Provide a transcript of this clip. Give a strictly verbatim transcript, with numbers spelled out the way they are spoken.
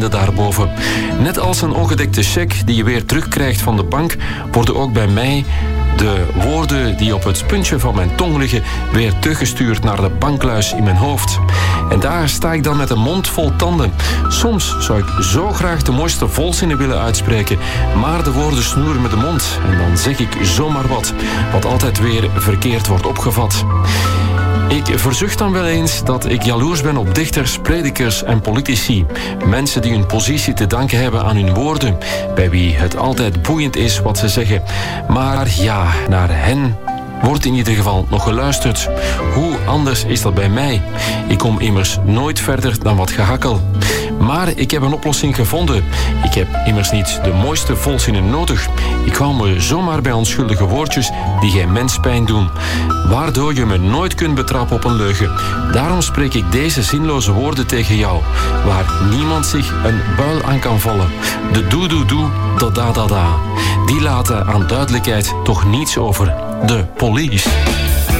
einde daarboven. Net als een ongedekte cheque die je weer terugkrijgt van de bank, worden ook bij mij de woorden die op het puntje van mijn tong liggen weer teruggestuurd naar de bankluis in mijn hoofd. En daar sta ik dan met een mond vol tanden. Soms zou ik zo graag de mooiste volzinnen willen uitspreken, maar de woorden snoeren me de mond. En dan zeg ik zomaar wat, wat altijd weer verkeerd wordt opgevat. Ik verzucht dan wel eens dat ik jaloers ben op dichters, predikers en politici. Mensen die hun positie te danken hebben aan hun woorden, bij wie het altijd boeiend is wat ze zeggen. Maar ja, naar hen wordt in ieder geval nog geluisterd. Hoe anders is dat bij mij? Ik kom immers nooit verder dan wat gehakkel. Maar ik heb een oplossing gevonden. Ik heb immers niet de mooiste volzinnen nodig. Ik hou me zomaar bij onschuldige woordjes die geen mens pijn doen, waardoor je me nooit kunt betrappen op een leugen. Daarom spreek ik deze zinloze woorden tegen jou, waar niemand zich een buil aan kan vallen. De doe-doe-doe, de da-da-da. Die laten aan duidelijkheid toch niets over. De police.